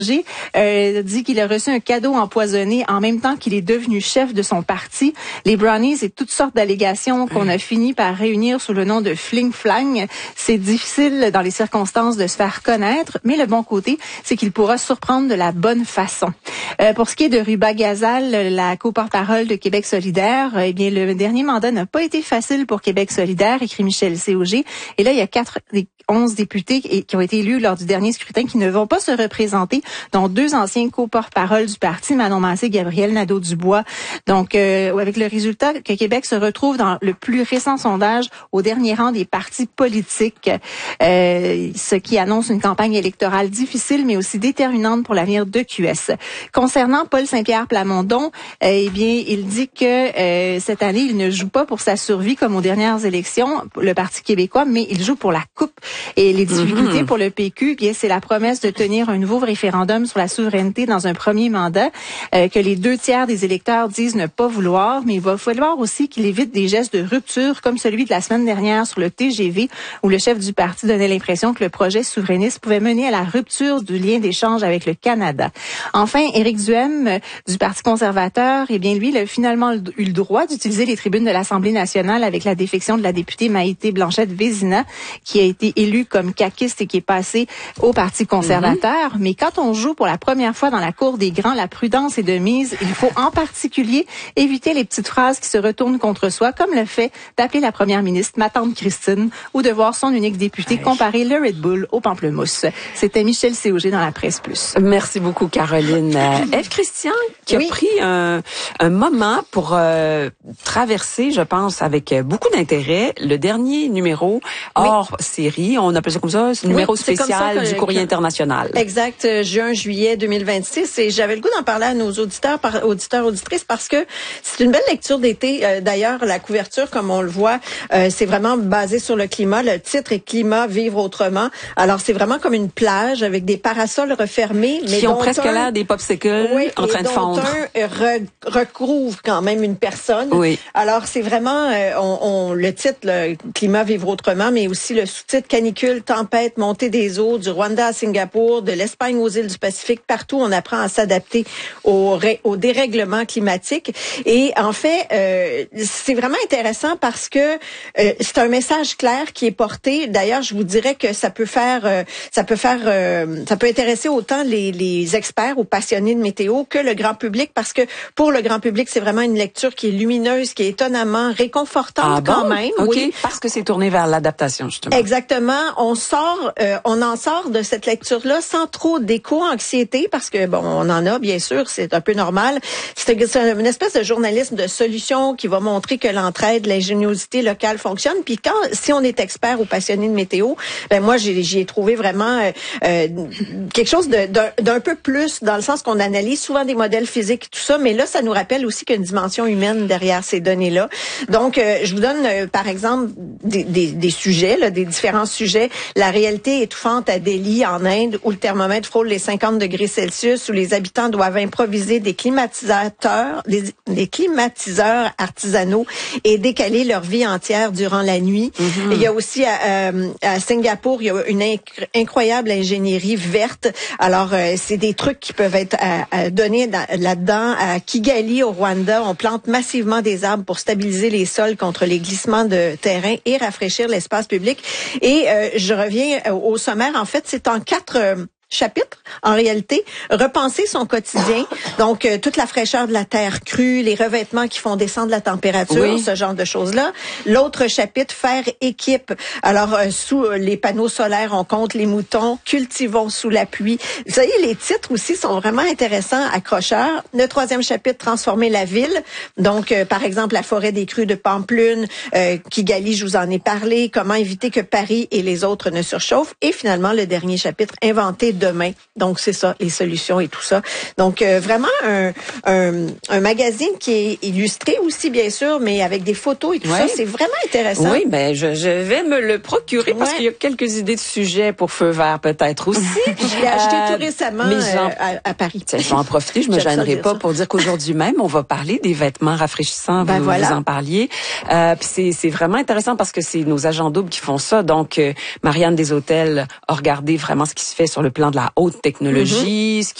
dit qu'il a reçu un cadeau empoisonné en même temps qu'il est devenu chef de son parti. Les Brownies et toutes sortes d'allégations qu'on a fini par réunir sous le nom de fling-flang. C'est difficile dans les circonstances de se faire connaître, mais le bon côté, c'est qu'il pourra surprendre de la bonne façon. Pour ce qui est de Ruba Gazal, la co-porte-parole de Québec solidaire, eh bien, le dernier mandat n'a pas été facile pour Québec solidaire, écrit Michel Cauger. Et là, il y a 4 des 11 députés qui ont été élus lors du dernier scrutin qui ne vont pas se représenter, dont 2 anciens co-porte-parole du parti, Manon Massé et Gabriel Nadeau-Dubois. Donc, avec le résultat que Québec se retrouve dans le plus récent sondage au dernier rang des partis politiques, ce qui annonce une campagne électorale difficile, mais aussi déterminante pour l'avenir de QS. Concernant Paul Saint-Pierre Plamondon, eh bien, il dit que cette année, il ne joue pas pour sa survie comme aux dernières élections, le Parti québécois, mais il joue pour la coupe. Et les difficultés pour le PQ, bien, c'est la promesse de tenir un nouveau référendum sur la souveraineté dans un premier mandat, que les 2/3 des électeurs disent ne pas vouloir, mais il va falloir aussi qu'il évite des gestes de rupture comme celui de la semaine dernière sur le TGV, où le chef du parti donnait l'impression que le projet souverainiste pouvait mener à la rupture du lien d'échange avec le Canada. Enfin, Éric Duhem du Parti conservateur, eh bien, lui, il a finalement eu le droit d'utiliser les tribunes de l'Assemblée nationale avec la défection de la députée Maïté Blanchette-Vézina, qui a été élue comme caquiste et qui est passée au Parti conservateur. Mais quand on joue pour la première fois dans la cour des grands, la prudence est de mise. Il faut en particulier éviter les petites phrases qui se retournent contre soi, comme le fait d'appeler la première ministre ma tante Christine ou de voir son unique député comparer le Red Bull au pamplemousse. C'était Michel Cauger dans la Presse Plus. Merci beaucoup, Caroline. Ève Christian, qui a pris un moment pour traverser, je pense, avec beaucoup d'intérêt, le dernier numéro hors série. On appelle ça comme ça, c'est le numéro spécial du Courrier international. Exact, juin-juillet 2026. Et j'avais le goût d'en parler à nos auditeurs, auditrices, parce que c'est une belle lecture d'été. D'ailleurs, la couverture, comme on le voit, c'est vraiment basé sur le climat. Le titre est Climat, vivre autrement. Alors, c'est vraiment comme une plage avec des parasols refermés. Mais qui ont presque l'air des popsicles en train de fondre. Recouvre quand même une personne. Oui. Alors, c'est vraiment le titre, le Climat, vivre autrement, mais aussi le sous-titre Canicule, tempête, montée des eaux, du Rwanda à Singapour, de l'Espagne aux îles du Pacifique. Partout, on apprend à s'adapter au dérèglement climatique. Et en fait, c'est vraiment intéressant parce que c'est un message clair qui est porté. D'ailleurs, je vous dirais que ça peut intéresser autant les experts ou passionnés de météo que le grand public, parce que pour le grand public, c'est vraiment une lecture qui est lumineuse, qui est étonnamment réconfortante quand même. OK, oui. Parce que c'est tourné vers l'adaptation, justement. Exactement. On en sort de cette lecture-là sans trop d'éco-anxiété, parce que, bon, on en a, bien sûr, c'est un peu normal. C'est une espèce de journalisme de solution qui va montrer que l'entraide, l'ingéniosité locale fonctionne. Puis si on est expert ou passionné de météo, ben moi, j'y ai trouvé vraiment quelque chose d'un peu plus, dans le sens qu'on analyse souvent des modèles physiques et tout ça, mais là, ça nous rappelle aussi qu'il y a une dimension humaine derrière ces données-là. Donc, je vous donne, par exemple, des sujets, là, des différents sujets. La réalité étouffante à Delhi, en Inde, où le thermomètre frôle les 50 degrés Celsius, où les habitants doivent improviser des climatiseurs artisanaux et décaler leur vie entière durant la nuit. Mm-hmm. Il y a aussi à Singapour, il y a une incroyable ingénierie verte. Alors, c'est des trucs qui peuvent être donnés là-dedans. À Kigali, au Rwanda, on plante massivement des arbres pour stabiliser les sols contre les glissements de terrain et rafraîchir l'espace public. Et je reviens au sommaire. En fait, c'est en 4 chapitre, en réalité, repenser son quotidien, donc toute la fraîcheur de la terre crue, les revêtements qui font descendre la température, ce genre de choses-là. L'autre chapitre, faire équipe. Alors, sous les panneaux solaires, on compte les moutons, cultivons sous la pluie. Vous savez, les titres aussi sont vraiment intéressants, accrocheurs. Le 3e chapitre, transformer la ville. Donc, par exemple, la forêt des crues de Pamplune, Kigali, je vous en ai parlé, comment éviter que Paris et les autres ne surchauffent. Et finalement, le dernier chapitre, inventer demain. Donc, c'est ça, les solutions et tout ça. Donc, vraiment un magazine qui est illustré aussi, bien sûr, mais avec des photos et tout ça. C'est vraiment intéressant. Oui, ben je vais me le procurer parce qu'il y a quelques idées de sujets pour Feu vert peut-être aussi. Je l'ai acheté tout récemment à Paris. Je vais en profiter, je me gênerai pas pour dire qu'aujourd'hui même, on va parler des vêtements rafraîchissants. Vous en parliez. Puis c'est vraiment intéressant parce que c'est nos agents doubles qui font ça. Donc, Marianne Deshôtels a regardé vraiment ce qui se fait sur le plan de la haute technologie,